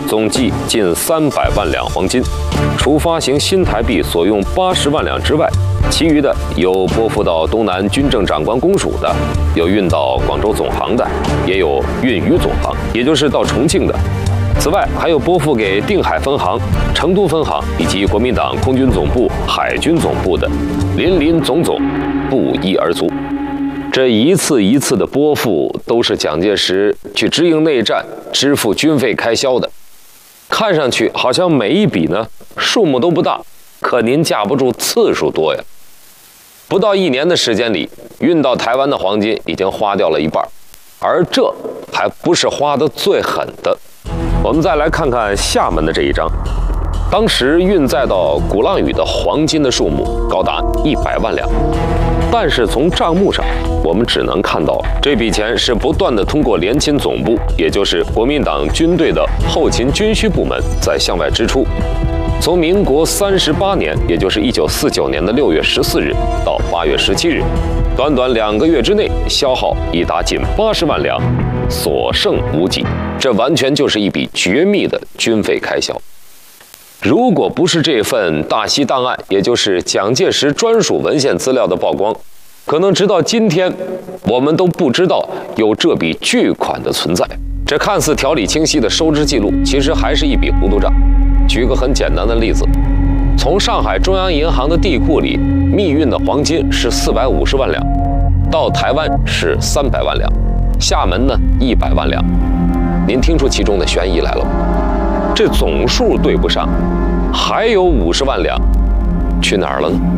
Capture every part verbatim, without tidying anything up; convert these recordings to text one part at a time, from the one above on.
总计近三百万两黄金。除发行新台币所用八十万两之外，其余的有拨付到东南军政长官公署的，有运到广州总行的，也有运渝总行，也就是到重庆的。此外，还有拨付给定海分行、成都分行以及国民党空军总部、海军总部的，林林总总，不一而足。这一次一次的拨付，都是蒋介石去支应内战、支付军费开销的。看上去好像每一笔呢数目都不大，可您架不住次数多呀。不到一年的时间里，运到台湾的黄金已经花掉了一半，而这还不是花得最狠的。我们再来看看厦门的这一张，当时运载到鼓浪屿的黄金的数目高达一百万两，但是从账目上，我们只能看到这笔钱是不断的通过联勤总部，也就是国民党军队的后勤军需部门在向外支出。从民国三十八年，也就是一九四九年的六月十四日到八月十七日，短短两个月之内，消耗已达近八十万两，所剩无几。这完全就是一笔绝密的军费开销。如果不是这份大西档案，也就是蒋介石专属文献资料的曝光，可能直到今天，我们都不知道有这笔巨款的存在。这看似条理清晰的收支记录，其实还是一笔糊涂账。举个很简单的例子，从上海中央银行的地库里密运的黄金是四百五十万两，到台湾是三百万两，厦门呢一百万两。您听出其中的悬疑来了吗？这总数对不上，还有五十万两去哪儿了呢？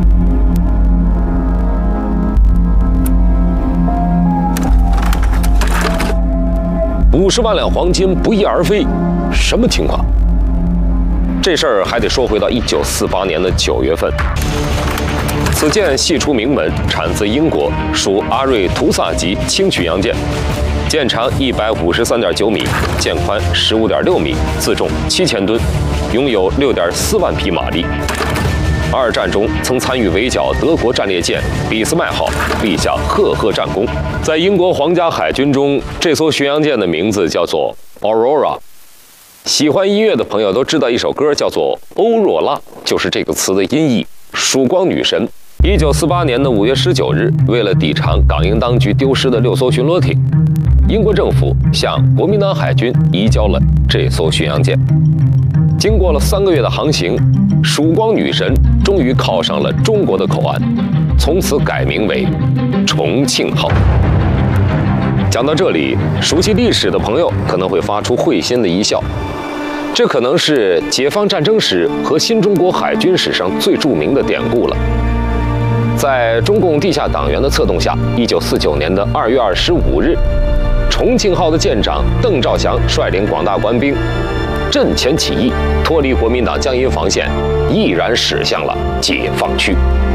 五十万两黄金不翼而飞，什么情况？这事儿还得说回到一九四八年的九月份。此舰系出名门，产自英国，属阿瑞图萨级轻巡洋舰，舰长一百五十三点九米，舰宽十五点六米，自重七千吨，拥有六点四万匹马力。二战中曾参与围剿德国战列舰俾斯麦号，立下赫赫战功。在英国皇家海军中，这艘巡洋舰的名字叫做 Aurora。喜欢音乐的朋友都知道一首歌叫做《欧若拉》，就是这个词的音译，曙光女神。一九四八年的五月十九日，为了抵偿港英当局丢失的六艘巡逻艇，英国政府向国民党海军移交了这艘巡洋舰。经过了三个月的航行，曙光女神终于靠上了中国的口岸，从此改名为重庆号。讲到这里，熟悉历史的朋友可能会发出会心的一笑，这可能是解放战争史和新中国海军史上最著名的典故了。在中共地下党员的策动下，一九四九年的二月二十五日，重庆号的舰长邓兆祥率领广大官兵阵前起义，脱离国民党江阴防线，毅然驶向了解放区。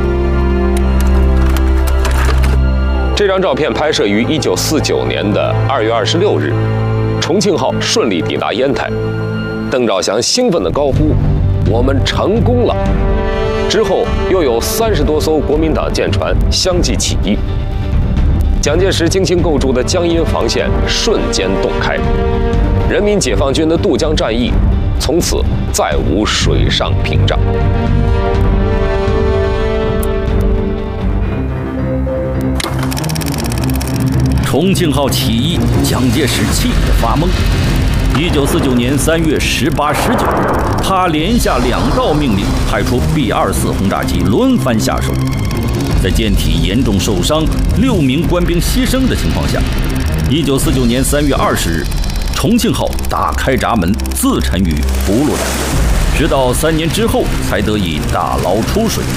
这张照片拍摄于一九四九年的二月二十六日，重庆号顺利抵达烟台，邓兆祥兴奋地高呼：“我们成功了！”之后又有三十多艘国民党舰船相继起义，蒋介石精心构筑的江阴防线瞬间洞开，人民解放军的渡江战役从此再无水上屏障。 重庆号起义，蒋介石气得发懵。一九四九年三月十八、十九，他连下两道命令，派出 B 二四轰炸机轮番下手。在舰体严重受伤、六名官兵牺牲的情况下，一九四九年三月二十日，重庆号打开闸门，自沉于葫芦岛，直到三年之后才得以大捞出水。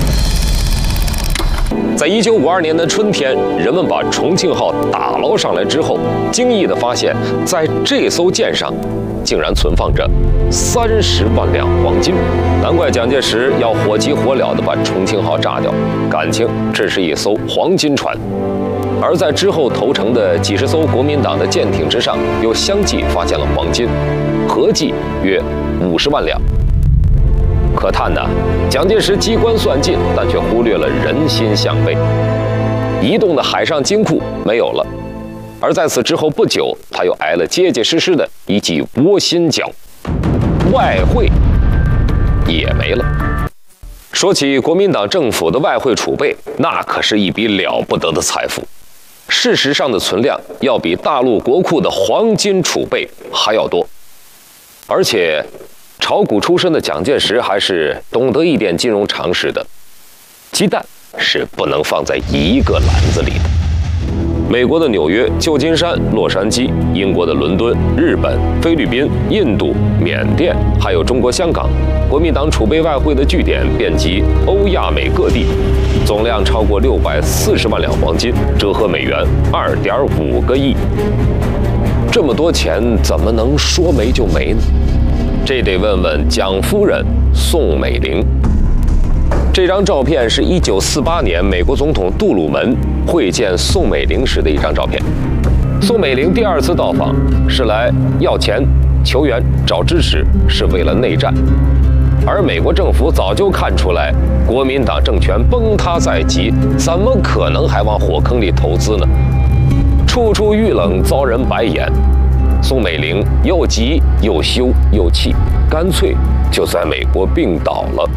在一九五二年的春天，人们把重庆号打捞上来之后，惊异地发现，在这艘舰上竟然存放着三十万两黄金。难怪蒋介石要火急火燎地把重庆号炸掉，感情这是一艘黄金船。而在之后投诚的几十艘国民党的舰艇之上，又相继发现了黄金，合计约五十万两。可叹呐，蒋介石机关算尽，但却忽略了人心向背。移动的海上金库没有了，而在此之后不久，他又挨了结结实实的一记窝心脚。 外汇也没了。说起国民党政府的外汇储备，那可是一笔了不得的财富。事实上的存量要比大陆国库的黄金储备还要多。而且，炒股出身的蒋介石还是懂得一点金融常识的。鸡蛋是不能放在一个篮子里的。美国的纽约、旧金山、洛杉矶，英国的伦敦、日本、菲律宾、印度、缅甸，还有中国香港，国民党储备外汇的据点遍及欧亚美各地，总量超过六百四十万两黄金，折合美元二点五个亿。这么多钱怎么能说没就没呢？这得问问蒋夫人宋美龄。这张照片是一九四八年美国总统杜鲁门会见宋美龄时的一张照片。宋美龄第二次到访是来要钱、求援、找支持，是为了内战。而美国政府早就看出来国民党政权崩塌在即，怎么可能还往火坑里投资呢？处处遇冷，遭人白眼。宋美龄又急又羞又气，干脆就在美国病倒了。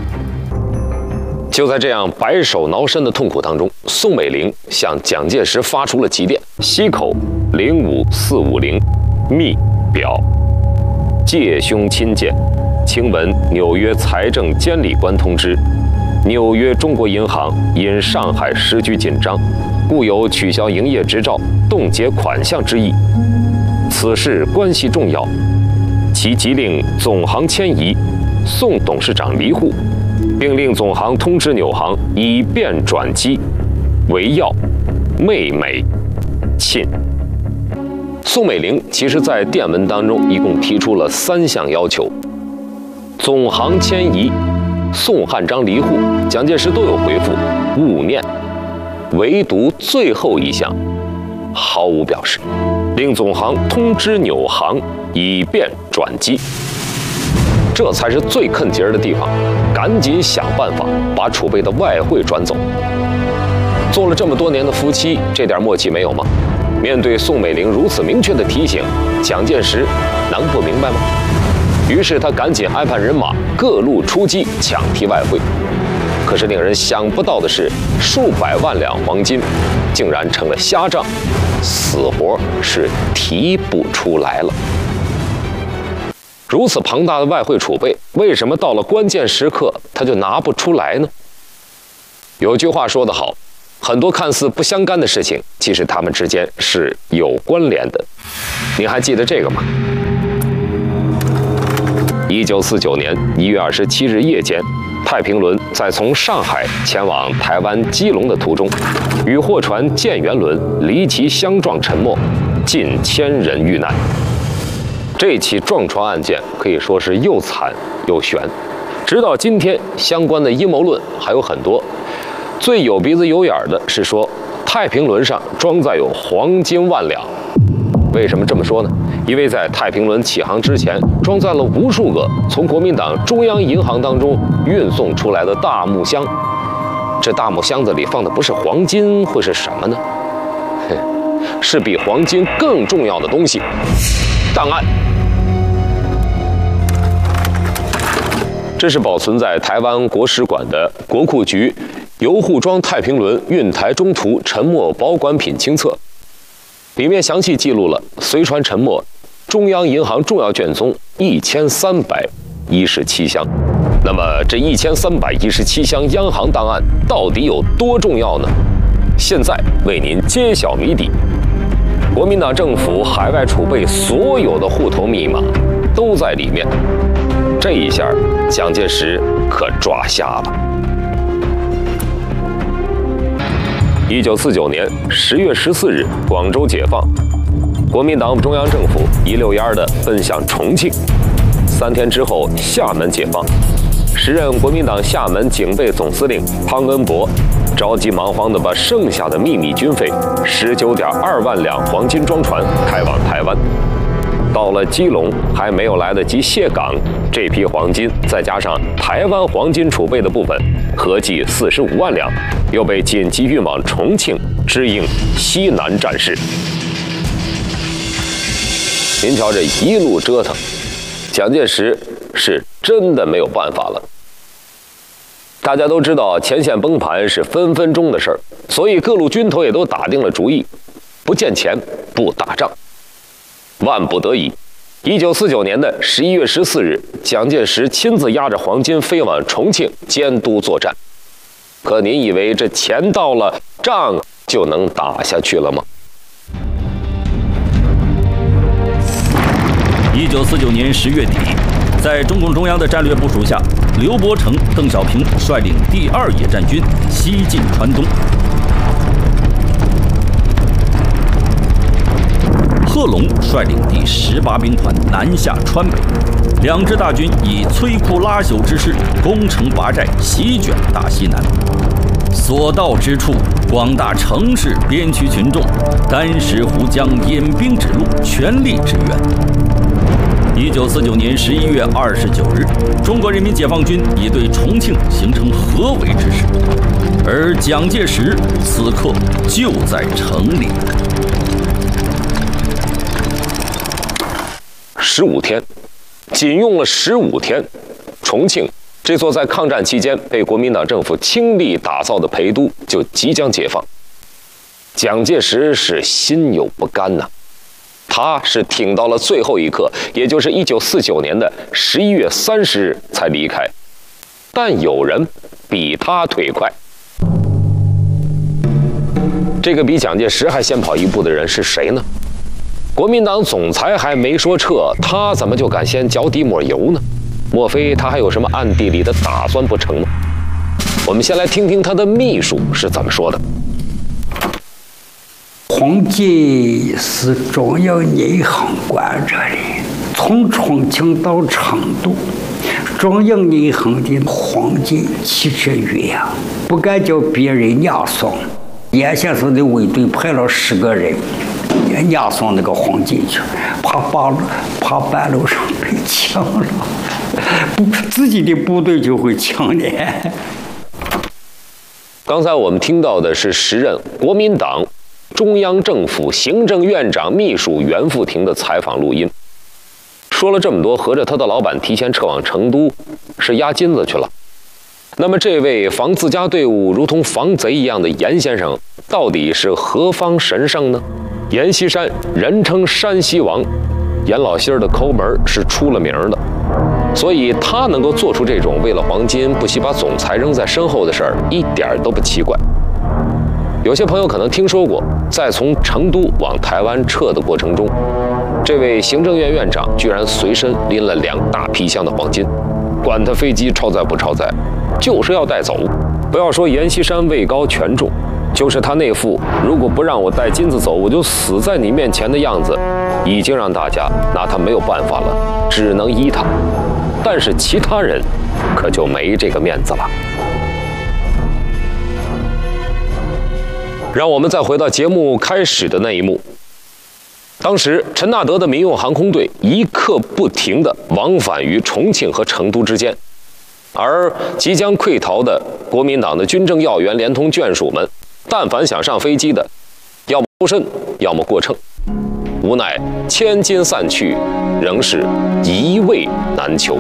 就在这样白手挠身的痛苦当中，宋美龄向蒋介石发出了急电：西口零五四五零，密表，介兄亲见，请闻纽约财政监理官通知，纽约中国银行因上海时局紧张，故有取消营业执照、冻结款项之意。此事关系重要，其即令总行迁移，宋董事长离沪，并令总行通知纽行以便转机，为要妹美亲。宋美龄其实在电文当中一共提出了三项要求：总行迁移、宋汉章离沪，蒋介石都有回复，勿念。唯独最后一项毫无表示，令总行通知纽行以便转机。这才是最坑节儿的地方，赶紧想办法把储备的外汇转走。做了这么多年的夫妻，这点默契没有吗？面对宋美龄如此明确的提醒，蒋介石能不明白吗？于是他赶紧安排人马各路出击，抢提外汇。可是令人想不到的是，数百万两黄金竟然成了瞎账，死活是提不出来了。如此庞大的外汇储备，为什么到了关键时刻他就拿不出来呢？有句话说得好，很多看似不相干的事情，其实它们之间是有关联的。你还记得这个吗？一九四九年一月二十七日夜间，太平轮在从上海前往台湾基隆的途中，与货船建元轮离奇相撞沉没，近千人遇难。这起撞船案件可以说是又惨又悬，直到今天，相关的阴谋论还有很多。最有鼻子有眼的是说，太平轮上装载有黄金万两。为什么这么说呢？因为在太平轮起航之前，装载了无数个从国民党中央银行当中运送出来的大木箱。这大木箱子里放的不是黄金，会是什么呢？是比黄金更重要的东西——档案。这是保存在台湾国史馆的国库局邮户装太平轮运台中途沉没保管品清册。里面详细记录了随船沉没中央银行重要卷宗一千三百一十七箱。那么这一千三百一十七箱央行档案到底有多重要呢？现在为您揭晓谜底。国民党政府海外储备所有的户头密码都在里面。这一下，蒋介石可抓瞎了。一九四九年十月十四日，广州解放，国民党中央政府一溜烟的奔向重庆。三天之后，厦门解放，时任国民党厦门警备总司令汤恩伯着急忙慌地把剩下的秘密军费十九点二万两黄金装船开往台湾。到了基隆，还没有来得及卸港，这批黄金再加上台湾黄金储备的部分，合计四十五万两，又被紧急运往重庆，支应西南战事。您瞧这一路折腾， 蒋介石是真的没有办法了。大家都知道，前线崩盘是分分钟的事儿，所以各路军头也都打定了主意，不见钱不打仗。万不得已，一九四九年的十一月十四日，蒋介石亲自押着黄巾飞往重庆监督作战。可您以为这钱到了，仗就能打下去了吗？ 一九四九年十月底，在中共中央的战略部署下，刘伯承、邓小平率领第二野战军西进川东。贺龙率领第十八兵团南下川北，两支大军以摧枯拉朽之势攻城拔寨，席卷大西南。所到之处，广大城市边区群众单石湖江掩兵指路，全力支援。一九四九年十一月二十九日，中国人民解放军已对重庆形成合围之势，而蒋介石此刻就在城里。 十五天，仅用了十五天，重庆这座在抗战期间被国民党政府倾力打造的陪都就即将解放。蒋介石是心有不甘呐、啊，他是挺到了最后一刻，也就是一九四九年的十一月三十日才离开。但有人比他腿快。这个比蒋介石还先跑一步的人是谁呢？国民党总裁还没说撤，他怎么就敢先脚底抹油呢？莫非他还有什么暗地里的打算不成吗？我们先来听听他的秘书是怎么说的。 黄巾是中央银行管着的，从重庆到成都，中央银行的黄巾七十余样，不敢叫别人押送。阎先生的卫队派了十个人押送那个黄巾去，怕八怕半路上被抢了，自己的部队就会抢的。 刚才我们听到的是时任国民党中央政府行政院长秘书袁富庭的采访录音。说了这么多，合着他的老板提前撤往成都是押金子去了。那么这位防自家队伍如同防贼一样的阎先生，到底是何方神圣呢？阎锡山人称山西王，阎老心儿的抠门是出了名的，所以他能够做出这种为了黄金不惜把总裁扔在身后的事儿，一点都不奇怪。有些朋友可能听说过，在从成都往台湾撤的过程中，这位行政院院长居然随身拎了两大皮箱的黄金，管他飞机超载不超载，就是要带走。不要说阎锡山位高权重，就是他那副如果不让我带金子走，我就死在你面前的样子，已经让大家拿他没有办法了，只能依他。但是其他人可就没这个面子了。让我们再回到节目开始的那一幕。当时陈纳德的民用航空队一刻不停地往返于重庆和成都之间，而即将溃逃的国民党的军政要员连同眷属们，但凡想上飞机的，要么脱身，要么过秤。无奈千金散去，仍是一位难求。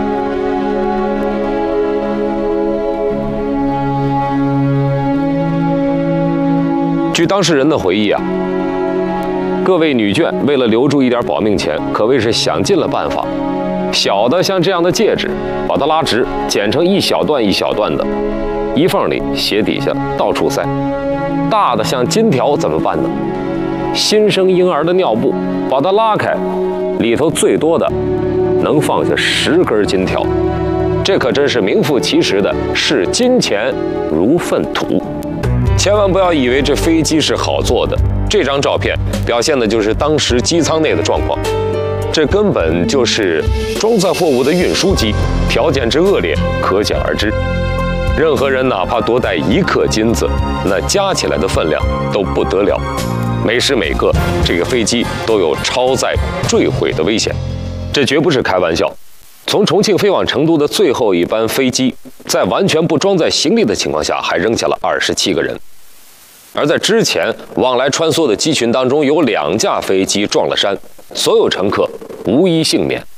据当事人的回忆啊，各位女眷为了留住一点保命钱，可谓是想尽了办法。小的像这样的戒指，把它拉直，剪成一小段一小段的，衣缝里、鞋底下到处塞。大的像金条怎么办呢？新生婴儿的尿布，把它拉开，里头最多的能放下十根金条。这可真是名副其实的视金钱如粪土。千万不要以为这飞机是好坐的，这张照片表现的就是当时机舱内的状况，这根本就是装载货物的运输机，条件之恶劣可想而知。任何人哪怕多带一克金子，那加起来的分量都不得了。每时每刻，这个飞机都有超载坠毁的危险，这绝不是开玩笑。从重庆飞往成都的最后一班飞机，在完全不装载行李的情况下，还扔下了二十七个人。而在之前往来穿梭的机群当中，有两架飞机撞了山，所有乘客无一幸免。